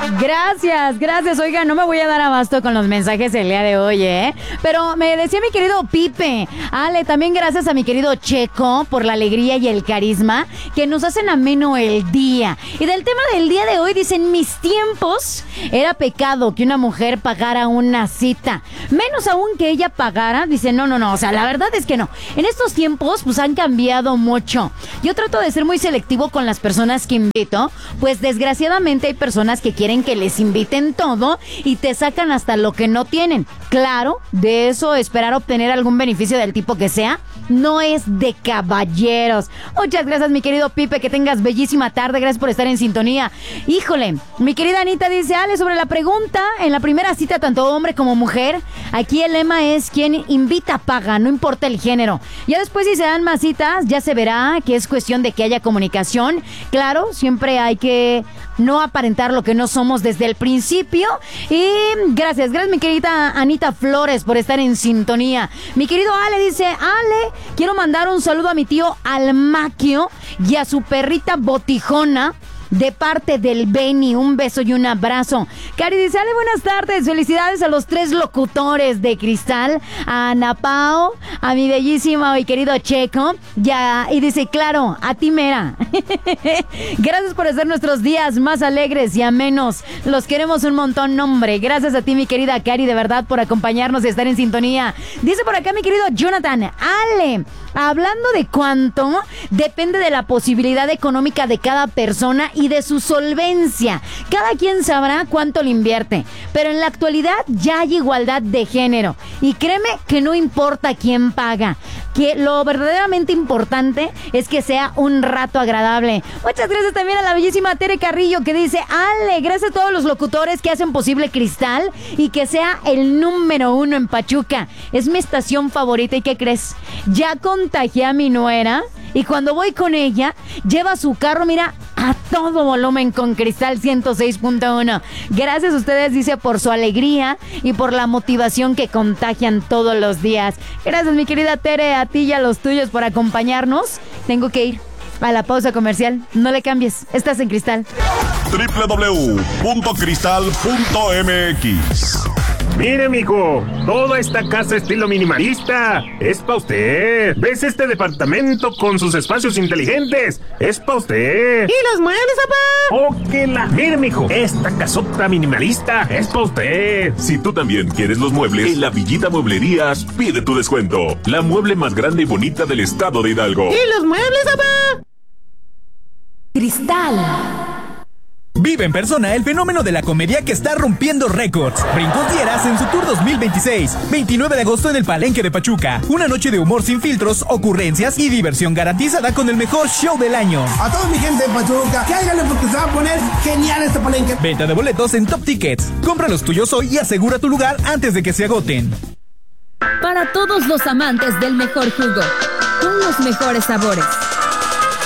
Gracias. Oiga, no me voy a dar abasto con los mensajes el día de hoy, ¿eh? Pero me decía mi querido Pipe. Ale, también gracias a mi querido Checo por la alegría y el carisma que nos hacen ameno el día. Y del tema del día de hoy, dicen, mis tiempos era pecado que una mujer pagara una cita. Menos aún que ella pagara. Dice, no. O sea, la verdad es que no. En estos tiempos, pues han cambiado mucho. Yo trato de ser muy selectivo con las personas que invito, pues desgraciadamente hay personas que quieren que les inviten todo y te sacan hasta lo que no tienen. Claro, de eso esperar obtener algún beneficio del tipo que sea, no es de caballeros. Muchas gracias, mi querido Pipe, que tengas bellísima tarde, gracias por estar en sintonía. Híjole, mi querida Anita dice, Ale, sobre la pregunta, en la primera cita, tanto hombre como mujer, aquí el lema es quien invita paga, no importa el género. Ya después, si se dan más citas, ya se verá que es cuestión de que haya comunicación. Claro, siempre hay que no aparentar lo que no somos desde el principio. Y gracias mi querida Anita Flores por estar en sintonía. Mi querido Ale dice, Ale, quiero mandar un saludo a mi tío Almaquio y a su perrita Botijona, de parte del Beni, un beso y un abrazo. Cari dice, Ale, buenas tardes, felicidades a los 3 locutores de Cristal, a Ana Pao, a mi bellísimo y querido Checo, y dice, claro, a ti mera. Gracias por hacer nuestros días más alegres y amenos, los queremos un montón, hombre. Gracias a ti, mi querida Cari, de verdad, por acompañarnos y estar en sintonía. Dice por acá mi querido Jonathan, Ale, hablando de cuánto, depende de la posibilidad económica de cada persona y de su solvencia. Cada quien sabrá cuánto le invierte, pero en la actualidad ya hay igualdad de género. Y créeme que no importa quién paga, que lo verdaderamente importante es que sea un rato agradable. Muchas gracias también a la bellísima Tere Carrillo, que dice, Ale, gracias a todos los locutores que hacen posible Cristal y que sea el número 1 en Pachuca. Es mi estación favorita. ¿Y qué crees? Ya contagié a mi nuera y cuando voy con ella, lleva su carro, mira, a todo volumen con Cristal 106.1. Gracias a ustedes, dice, por su alegría y por la motivación que contagian todos los días. Gracias, mi querida Tere, a ti y a los tuyos por acompañarnos. Tengo que ir a la pausa comercial. No le cambies, estás en Cristal. www.cristal.mx. Mire, mijo, toda esta casa estilo minimalista es pa' usted. ¿Ves este departamento con sus espacios inteligentes? Es pa' usted. ¿Y los muebles, papá? Mire, mijo, esta casota minimalista es pa' usted. Si tú también quieres los muebles, en la Villita Mueblerías pide tu descuento. La mueble más grande y bonita del estado de Hidalgo. ¿Y los muebles, papá? Cristal. Vive en persona el fenómeno de la comedia que está rompiendo récords. Brincos Dieras en su tour 2026. 29 de agosto en el Palenque de Pachuca. Una noche de humor sin filtros, ocurrencias y diversión garantizada con el mejor show del año. A toda mi gente de Pachuca, cáiganle porque se va a poner genial este Palenque. Venta de boletos en Top Tickets. Compra los tuyos hoy y asegura tu lugar antes de que se agoten. Para todos los amantes del mejor jugo, con los mejores sabores,